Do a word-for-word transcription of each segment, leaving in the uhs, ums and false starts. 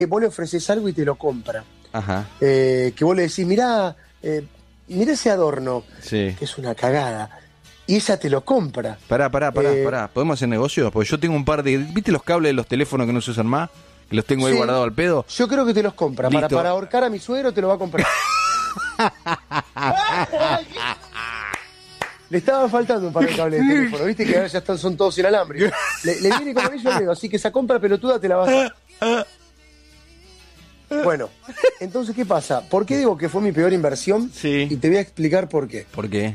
vos le ofreces algo y te lo compra. Ajá. Eh, que vos le decís, mirá, eh, mirá ese adorno, Sí. que es una cagada. Y ella te lo compra. Pará, pará, pará, Eh, pará. ¿Podemos hacer negocios? Porque yo tengo un par de... ¿Viste los cables de los teléfonos que no se usan más? Que los tengo ahí Sí. guardados al pedo. Yo creo que te los compra. Para, Listo. para ahorcar a mi suegro te lo va a comprar. Le estaban faltando un par de cables de teléfono. Viste que ahora ya están, son todos inalámbricos. Le, le viene como anillo al dedo. Así que esa compra pelotuda te la vas a... Bueno, entonces, ¿qué pasa? ¿Por qué digo que fue mi peor inversión? Sí. Y te voy a explicar por qué. ¿Por qué?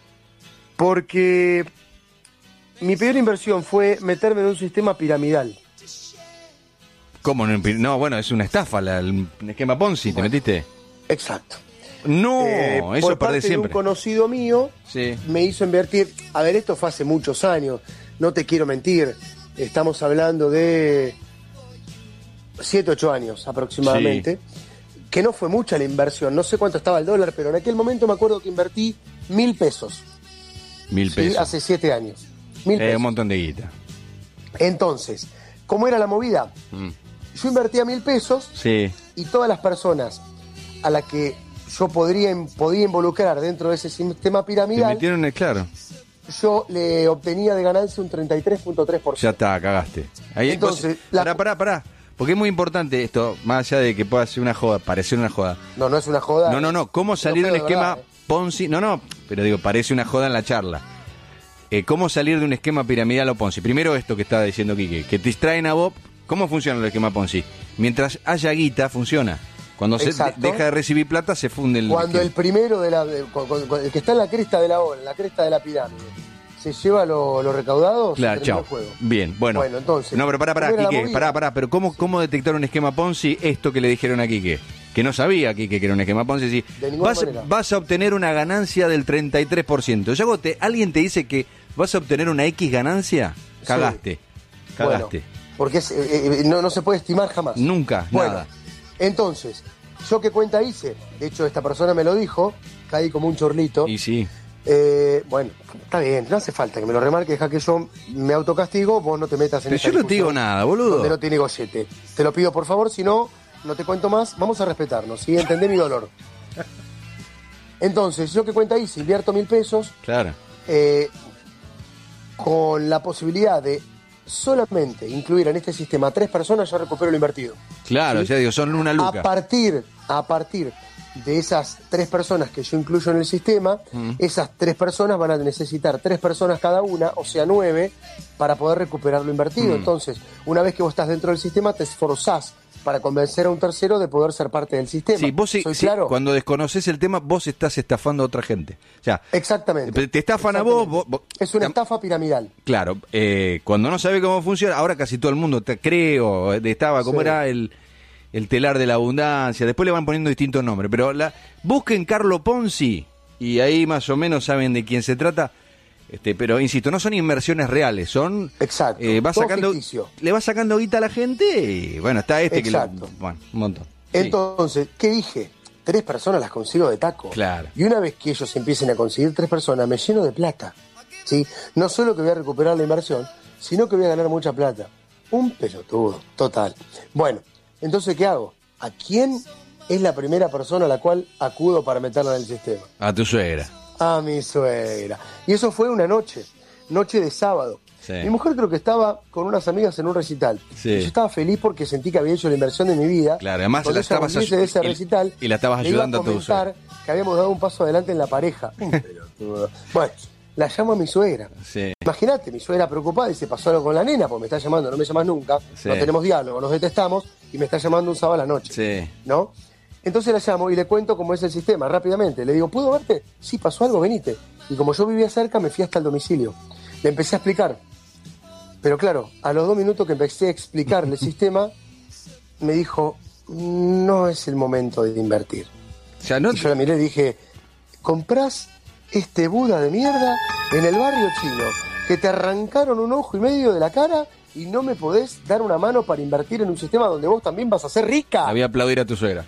Porque mi peor inversión fue meterme en un sistema piramidal. ¿Cómo? No, no, bueno, es una estafa la- el esquema Ponzi. ¿Te Bueno. metiste? Exacto. No, Eh, eso por parte perdés de un siempre. conocido mío, Sí. me hizo invertir. A ver, esto fue hace muchos años, no te quiero mentir. Estamos hablando de siete, ocho años aproximadamente. Que no fue mucha la inversión, no sé cuánto estaba el dólar, pero en aquel momento me acuerdo que invertí mil pesos. Mil ¿sí? pesos. Hace siete años. Mil Eh, pesos. un montón de guita. Entonces, ¿cómo era la movida? Mm. Yo invertía mil pesos Sí. y todas las personas a las que yo podría, podía involucrar dentro de ese sistema Te piramidal, metieron en el claro. yo le obtenía de ganancia un treinta y tres punto tres por Ya ciento. está, cagaste. Ahí, Entonces, vos- la- pará, pará, pará. Porque es muy importante esto, más allá de que pueda ser una joda, parecer una joda. No, no es una joda. No, no, no. ¿Cómo salir de un Pero de esquema verdad, eh. Ponzi? No, no, pero digo, parece una joda en la charla. Eh, ¿Cómo salir de un esquema piramidal o Ponzi? Primero esto que estaba diciendo Quique, que te distraen a vos. ¿Cómo funciona el esquema Ponzi? Mientras haya guita, funciona. Cuando se de- Exacto. deja de recibir plata, se funde el Cuando el esquema. primero de la de- cu- cu- cu- el que está en la cresta de la ola, en la cresta de la pirámide, se lleva lo, lo recaudado, se Claro, terminó chao. el juego. Bien, bueno. Bueno, entonces, No, pero pará, pará, ¿cómo era la Quique, movida? pará, pará. Pero ¿cómo, cómo detectar un esquema Ponzi? Esto que le dijeron a Quique. Que no sabía Quique que era un esquema Ponzi. Sí. De ninguna Vas, manera. vas a obtener una ganancia del treinta y tres por ciento. Ya vos te, alguien te dice que vas a obtener una X ganancia, cagaste. Cagaste. Bueno, porque es, eh, eh, no, no se puede estimar jamás. Nunca, Bueno, nada. entonces, ¿yo qué cuenta hice? De hecho, esta persona me lo dijo, caí como un chorlito. Y sí. Eh, bueno, está bien, no hace falta que me lo remarque, deja que yo me autocastigo, vos no te metas en Pero esta yo no te digo discusión nada, boludo. donde no tiene gollete. Te lo pido por favor, si no, no te cuento más, vamos a respetarnos, ¿sí? Entendé mi dolor. Entonces, ¿yo qué cuenta hice? Invierto mil pesos Claro. eh, con la posibilidad de solamente incluir en este sistema a tres personas, yo recupero lo invertido. Claro, ¿Sí? ya digo, son una A luca. partir, a partir de esas tres personas que yo incluyo en el sistema, Mm. esas tres personas van a necesitar tres personas cada una, o sea, nueve, para poder recuperar lo invertido. Mm. Entonces, una vez que vos estás dentro del sistema, te esforzás para convencer a un tercero de poder ser parte del sistema. Sí, vos sí, ¿Soy sí, claro? cuando desconoces el tema, vos estás estafando a otra gente. O sea, Exactamente. te estafan a vos, Exactamente. vos- vos- Es una estafa piramidal. Claro, eh, cuando no sabe cómo funciona, ahora casi todo el mundo te creo, eh, estaba, ¿cómo Sí. era el, el telar de la abundancia? Después le van poniendo distintos nombres, pero la, busquen Carlo Ponzi y ahí más o menos saben de quién se trata. Este, pero insisto, no son inversiones reales, son Exacto, eh, va todo sacando, ficticio. le va sacando guita a la gente y bueno, está este Exacto. que lo, bueno, un montón. Sí. Entonces, ¿qué dije? Tres personas las consigo de taco. Claro. Y una vez que ellos empiecen a conseguir tres personas, me lleno de plata. ¿Sí? No solo que voy a recuperar la inversión, sino que voy a ganar mucha plata. Un pelotudo, total. Bueno, entonces, ¿qué hago? ¿A quién es la primera persona a la cual acudo para meterla en el sistema? A tu suegra. A mi suegra. Y eso fue una noche, noche de sábado. Sí. Mi mujer creo que estaba con unas amigas en un recital. Sí. Y yo estaba feliz porque sentí que había hecho la inversión de mi vida. Claro, además Cuando la ella estabas volviese de ese ayu- y- recital, y la estabas le iba ayudando a tu comentar que habíamos dado un paso adelante en la pareja. Un pelotudo. Bueno, la llamo a mi suegra. Sí. Imagínate, mi suegra preocupada dice, pasó algo con la nena, porque me está llamando, no me llamas nunca, Sí. no tenemos diálogo, nos detestamos, y me está llamando un sábado a la noche. Sí. ¿No? Entonces la llamo y le cuento cómo es el sistema, rápidamente. Le digo, ¿puedo verte? Sí, pasó algo, venite. Y como yo vivía cerca, me fui hasta el domicilio. Le empecé a explicar. Pero claro, a los dos minutos que empecé a explicarle el sistema, me dijo, no es el momento de invertir. O sea, no, Y yo la miré y dije, comprás este Buda de mierda en el barrio chino, que te arrancaron un ojo y medio de la cara y no me podés dar una mano para invertir en un sistema donde vos también vas a ser rica. la voy a aplaudir a tu suegra.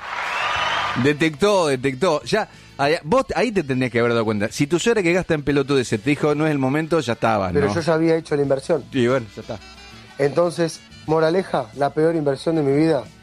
Detectó, detectó. Ya, ahí- vos ahí te tendrías que haber dado cuenta. Si tu suegra que gasta en pelotudeces te dijo no es el momento, ya estabas, Pero ¿no? yo ya había hecho la inversión. Y bueno, ya está. Entonces, moraleja, la peor inversión de mi vida